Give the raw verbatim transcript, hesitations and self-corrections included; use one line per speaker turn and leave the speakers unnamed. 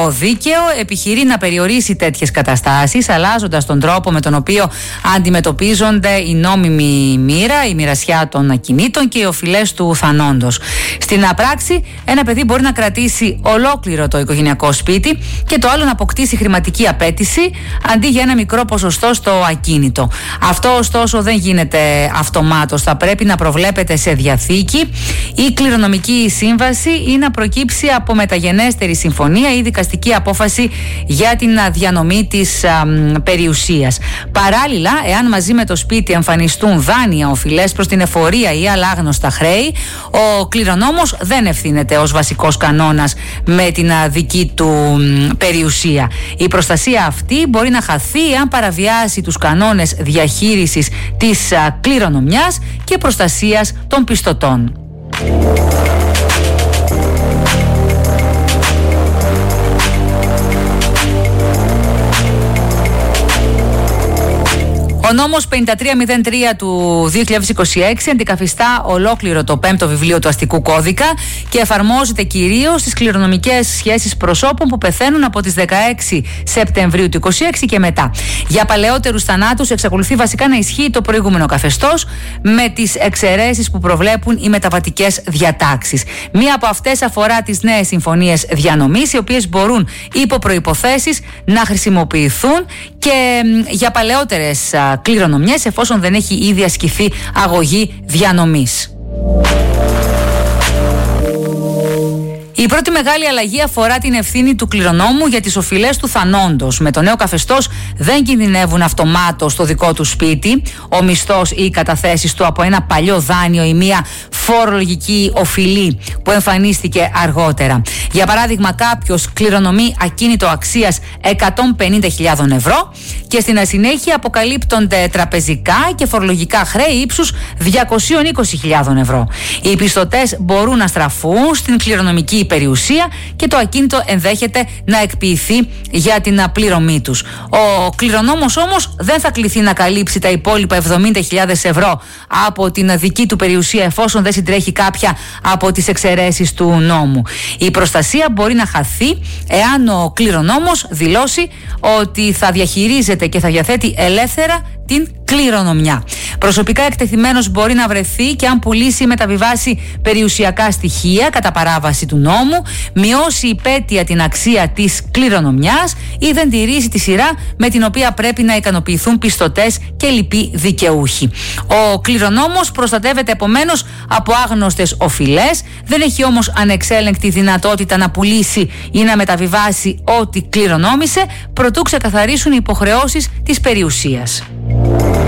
δίκαιο επιχειρεί να περιορίσει τέτοιες καταστάσεις, αλλάζοντας τον τρόπο με τον οποίο αντιμετωπίζονται η νόμιμη μοίρα, η μοιρασιά των ακινήτων και οι οφειλές του θανόντος. Στην πράξη, ένα παιδί μπορεί να κρατήσει ολόκληρο το οικογενειακό σπίτι και το άλλο να αποκτήσει χρηματική απέτηση αντί για ένα μικρό ποσοστό στο ακίνητο. Αυτό ωστόσο δεν γίνεται αυτομάτως. Θα πρέπει να προβλέπεται σε διαθήκη ή κληρονομική σύμβαση ή να προκύψει από μεταγενέστερη συμφωνία ή δικαστική απόφαση για την διανομή της α, περιουσίας. Παράλληλα, εάν μαζί με το σπίτι εμφανιστούν δάνεια, οφειλές προς την εφορία ή άλλα άγνωστα χρέη, ο κληρονόμος δεν ευθύνεται ως βασικός κανόνας με την δική του περιουσία. Η προστασία αυτή μπορεί να χαθεί αν παραβιάσει τους κανόνες διαχείρισης της κληρονομιάς και προστασίας των πιστωτών. Ο νόμος πενήντα τρία μηδέν τρία του δύο χιλιάδες είκοσι έξι αντικαθιστά ολόκληρο το πέμπτο βιβλίο του αστικού κώδικα και εφαρμόζεται κυρίως στις κληρονομικές σχέσεις προσώπων που πεθαίνουν από τις δεκαέξι Σεπτεμβρίου του είκοσι έξι και μετά. Για παλαιότερους θανάτους εξακολουθεί βασικά να ισχύει το προηγούμενο καθεστώς, με τις εξαιρέσεις που προβλέπουν οι μεταβατικές διατάξεις. Μία από αυτές αφορά τις νέες συμφωνίες διανομής, οι οποίες μπορούν υπό προϋποθέσεις να χρησιμοποιηθούν και για παλαιότερες κληρονομιές, εφόσον δεν έχει ήδη ασκηθεί αγωγή διανομής. Η πρώτη μεγάλη αλλαγή αφορά την ευθύνη του κληρονόμου για τις οφειλές του θανόντος. Με το νέο καθεστώς δεν κινδυνεύουν αυτομάτως στο δικό του σπίτι ο μισθός ή οι καταθέσεις του από ένα παλιό δάνειο ή μια φορολογική οφειλή που εμφανίστηκε αργότερα. Για παράδειγμα, κάποιος κληρονομεί ακίνητο αξίας εκατόν πενήντα χιλιάδες ευρώ και στην συνέχεια αποκαλύπτονται τραπεζικά και φορολογικά χρέη ύψους διακόσιες είκοσι χιλιάδες ευρώ. Οι πιστωτές μπορούν να στραφούν στην κληρονομική περιουσία και το ακίνητο ενδέχεται να εκποιηθεί για την πληρωμή τους. Ο κληρονόμος όμως δεν θα κληθεί να καλύψει τα υπόλοιπα εβδομήντα χιλιάδες ευρώ από την δική του περιουσία, εφόσον δεν συντρέχει κάποια από τις εξαιρέσεις του νόμου. Η προστασία μπορεί να χαθεί εάν ο κληρονόμος δηλώσει ότι θα διαχειρίζεται και θα διαθέτει ελεύθερα την κληρονομιά. Προσωπικά εκτεθειμένος μπορεί να βρεθεί και αν πουλήσει ή μεταβιβάσει περιουσιακά στοιχεία κατά παράβαση του νόμου, μειώσει υπέτεια την αξία της κληρονομιάς ή δεν τηρήσει τη σειρά με την οποία πρέπει να ικανοποιηθούν πιστωτές και λοιποί δικαιούχοι. Ο κληρονόμος προστατεύεται επομένως από άγνωστες οφειλές, δεν έχει όμως ανεξέλεγκτη δυνατότητα να πουλήσει ή να μεταβιβάσει ό,τι κληρονόμησε, προτού ξεκαθαρίσουν οι υποχρεώσεις της περιουσίας.